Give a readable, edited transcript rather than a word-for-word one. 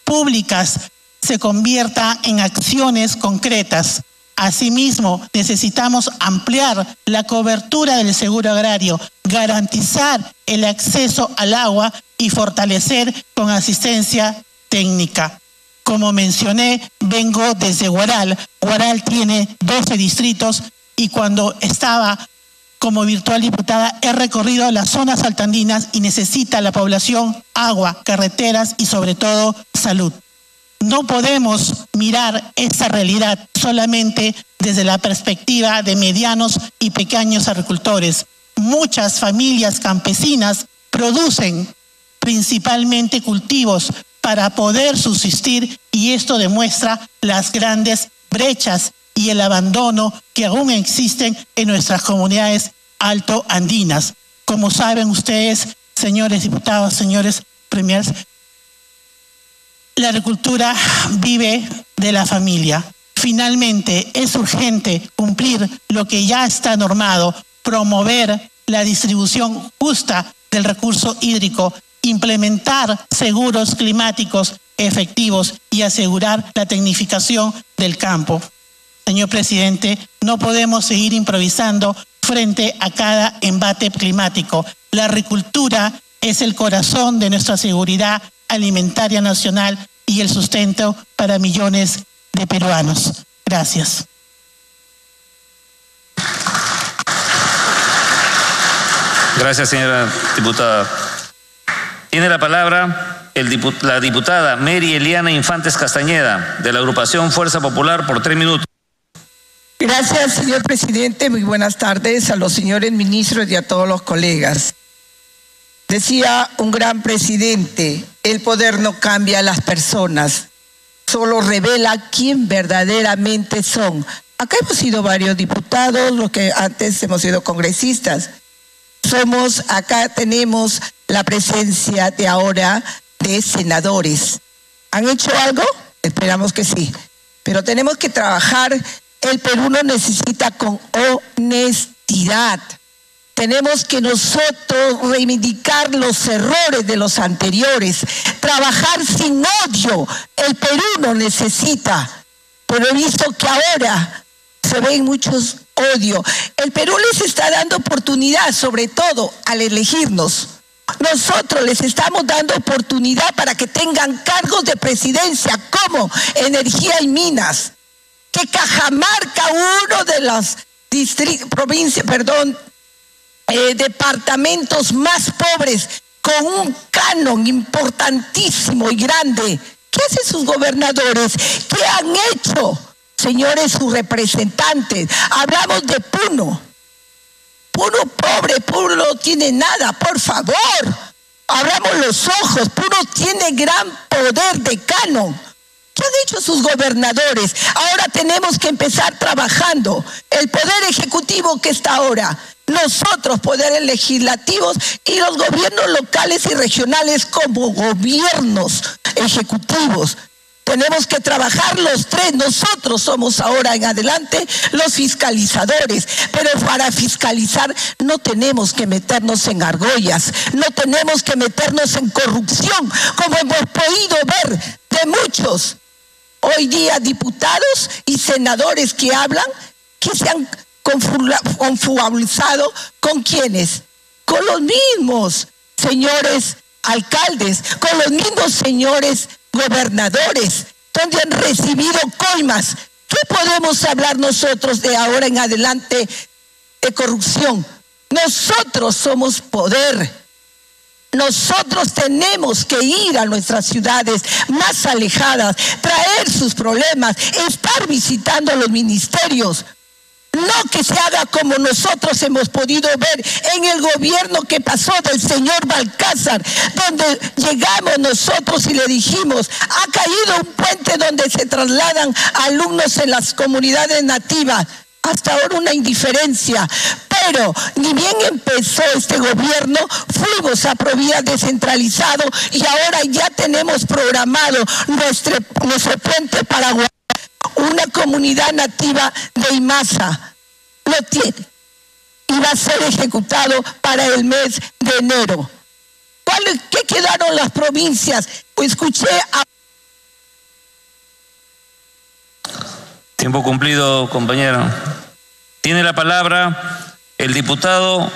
públicas se conviertan en acciones concretas. Asimismo, necesitamos ampliar la cobertura del seguro agrario, garantizar el acceso al agua y fortalecer con asistencia técnica. Como mencioné, vengo desde Huaral. Huaral tiene 12 distritos y cuando estaba como virtual diputada he recorrido las zonas altoandinas y necesita la población agua, carreteras y sobre todo salud. No podemos mirar esta realidad solamente desde la perspectiva de medianos y pequeños agricultores. Muchas familias campesinas producen principalmente cultivos para poder subsistir y esto demuestra las grandes brechas y el abandono que aún existen en nuestras comunidades altoandinas. Como saben ustedes, señores diputados, señores premiers, la agricultura vive de la familia. Finalmente, es urgente cumplir lo que ya está normado, promover la distribución justa del recurso hídrico, implementar seguros climáticos efectivos y asegurar la tecnificación del campo. Señor presidente, no podemos seguir improvisando frente a cada embate climático. La agricultura es el corazón de nuestra seguridad alimentaria nacional y el sustento para millones de peruanos. Gracias. Gracias, señora diputada. Tiene la palabra la diputada Mary Eliana Infantes Castañeda, de la agrupación Fuerza Popular, por 3 minutos. Gracias, señor presidente. Muy buenas tardes a los señores ministros y a todos los colegas. Decía un gran presidente, el poder no cambia a las personas, solo revela quién verdaderamente son. Acá hemos sido varios diputados, los que antes hemos sido congresistas. Acá tenemos la presencia de ahora de senadores. ¿Han hecho algo? Esperamos que sí. Pero tenemos que trabajar. El Perú nos necesita con honestidad. Tenemos que nosotros reivindicar los errores de los anteriores, trabajar sin odio. El Perú nos necesita, pero he visto que ahora se ven muchos odios. El Perú les está dando oportunidad, sobre todo al elegirnos. Nosotros les estamos dando oportunidad para que tengan cargos de presidencia como energía y minas. Que Cajamarca, uno de los departamentos más pobres, con un canon importantísimo y grande. ¿Qué hacen sus gobernadores? ¿Qué han hecho, señores, sus representantes? Hablamos de Puno. Puno pobre, Puno no tiene nada, por favor. Abramos los ojos. Puno tiene gran poder de canon. ¿Qué han hecho sus gobernadores? Ahora tenemos que empezar trabajando. El poder ejecutivo que está ahora, nosotros, poderes legislativos y los gobiernos locales y regionales como gobiernos ejecutivos. Tenemos que trabajar los tres. Nosotros somos ahora en adelante los fiscalizadores, pero para fiscalizar no tenemos que meternos en argollas, no tenemos que meternos en corrupción, como hemos podido ver de muchos hoy día diputados y senadores que hablan, que se han confabulado con quienes, con los mismos señores alcaldes, con los mismos señores gobernadores, donde han recibido coimas. ¿Qué podemos hablar nosotros de ahora en adelante de corrupción? Nosotros somos poder. Nosotros tenemos que ir a nuestras ciudades más alejadas, traer sus problemas, estar visitando los ministerios. No que se haga como nosotros hemos podido ver en el gobierno que pasó del señor Balcázar, donde llegamos nosotros y le dijimos, ha caído un puente donde se trasladan alumnos en las comunidades nativas. Hasta ahora una indiferencia, pero ni bien empezó este gobierno, fuimos a Provida descentralizado y ahora ya tenemos programado nuestro puente Paraguay. Una comunidad nativa de Imasa lo tiene y va a ser ejecutado para el mes de enero. ¿Qué quedaron las provincias? Pues escuché Tiempo cumplido, compañero. Tiene la palabra el diputado